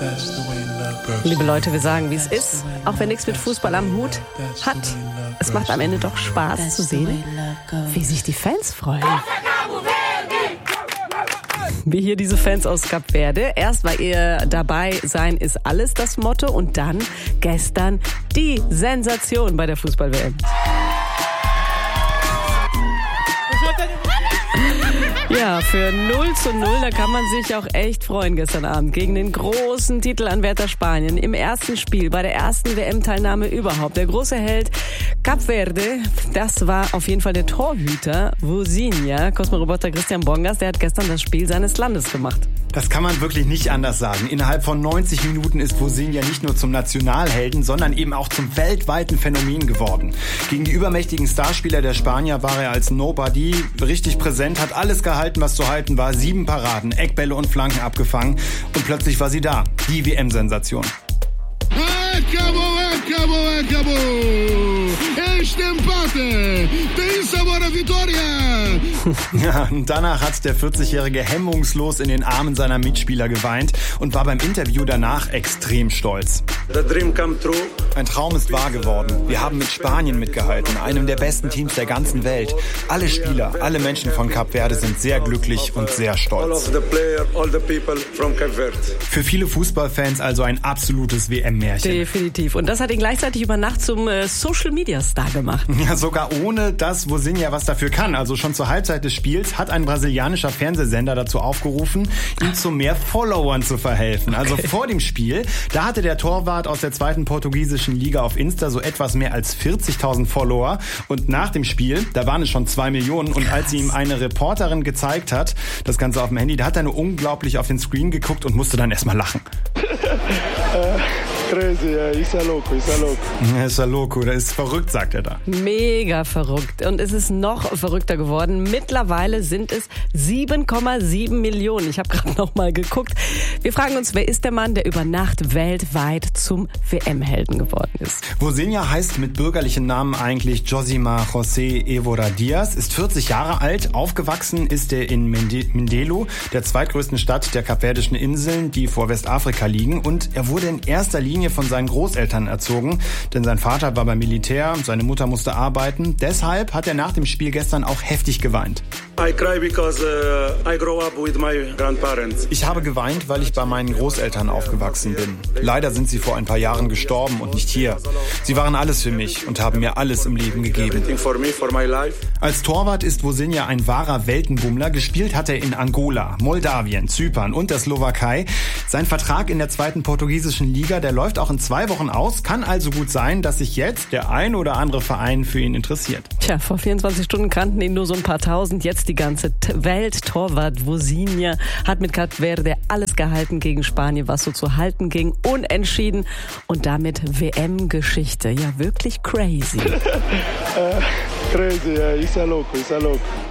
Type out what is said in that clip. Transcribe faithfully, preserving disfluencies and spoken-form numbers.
Liebe Leute, wir sagen, wie es ist, auch wenn nichts mit Fußball am Hut hat. Es macht am Ende doch Spaß zu sehen, wie sich die Fans freuen. Wie hier diese Fans aus Kap Verde. Erst war ihr dabei sein ist alles das Motto und dann gestern die Sensation bei der Fußball-W M. Ja, für null zu null, da kann man sich auch echt freuen gestern Abend gegen den großen Titelanwärter Spanien im ersten Spiel, bei der ersten W M-Teilnahme überhaupt. Der große Held Kap Verde, das war auf jeden Fall der Torhüter Vozinha. Cosmo-Reporter Christian Bongas, der hat gestern das Spiel seines Landes gemacht. Das kann man wirklich nicht anders sagen. Innerhalb von neunzig Minuten ist Vozinha nicht nur zum Nationalhelden, sondern eben auch zum weltweiten Phänomen geworden. Gegen die übermächtigen Starspieler der Spanier war er als Nobody richtig präsent, hat alles gehalten, was zu halten war. Sieben Paraden, Eckbälle und Flanken abgefangen. Und plötzlich war sie da, die W M-Sensation. Acabou, acabou, acabou! Este empate tem sabor a vitória! Ja, und danach hat der vierzigjährige hemmungslos in den Armen seiner Mitspieler geweint und war beim Interview danach extrem stolz. The dream come true. Ein Traum ist wahr geworden. Wir haben mit Spanien mitgehalten, einem der besten Teams der ganzen Welt. Alle Spieler, alle Menschen von Kap Verde sind sehr glücklich und sehr stolz. Für viele Fußballfans also ein absolutes W M-Märchen. Definitiv. Und das hat ihn gleichzeitig über Nacht zum äh, Social-Media-Star gemacht. Ja, sogar ohne, dass Vozinha was dafür kann. Also schon zur Halbzeit des Spiels hat ein brasilianischer Fernsehsender dazu aufgerufen, ihm zu mehr Followern zu verhelfen. Also okay. Vor dem Spiel, da hatte der Torwart aus der zweiten portugiesischen Liga auf Insta so etwas mehr als vierzigtausend Follower. Und nach dem Spiel, da waren es schon zwei Millionen. Und als sie ihm eine Reporterin gezeigt hat, das Ganze auf dem Handy, da hat er nur unglaublich auf den Screen geguckt und musste dann erstmal lachen. Crazy, ja, ist ja loco, ist ja loco. Ja, ist ja loco, der ist verrückt, sagt er da. Mega verrückt. Und es ist noch verrückter geworden. Mittlerweile sind es sieben Komma sieben Millionen. Ich habe gerade noch mal geguckt. Wir fragen uns, wer ist der Mann, der über Nacht weltweit zum W M-Helden geworden ist? Vozinha heißt mit bürgerlichen Namen eigentlich Josimar José Évora Diaz, ist vierzig Jahre alt. Aufgewachsen ist er in Mindelo, der zweitgrößten Stadt der Kapverdischen Inseln, die vor Westafrika liegen. Und er wurde in erster Linie von seinen Großeltern erzogen, denn sein Vater war beim Militär, seine Mutter musste arbeiten. Deshalb hat er nach dem Spiel gestern auch heftig geweint. I cry because uh, I grow up with my grandparents. Ich habe geweint, weil ich bei meinen Großeltern aufgewachsen bin. Leider sind sie vor ein paar Jahren gestorben und nicht hier. Sie waren alles für mich und haben mir alles im Leben gegeben. Als Torwart ist Vozinha ein wahrer Weltenbummler. Gespielt hat er in Angola, Moldawien, Zypern und der Slowakei. Sein Vertrag in der zweiten portugiesischen Liga, der läuft auch in zwei Wochen aus. Kann also gut sein, dass sich jetzt der ein oder andere Verein für ihn interessiert. Tja, vor vierundzwanzig Stunden kannten ihn nur so ein paar Tausend. Jetzt die ganze Welt. Torwart Vozinha hat mit Kap Verde alles gehalten gegen Spanien, was so zu halten ging. Unentschieden und damit W M-Geschichte. Ja, wirklich crazy. Crazy, ja, ist ja loco, ist ja loco.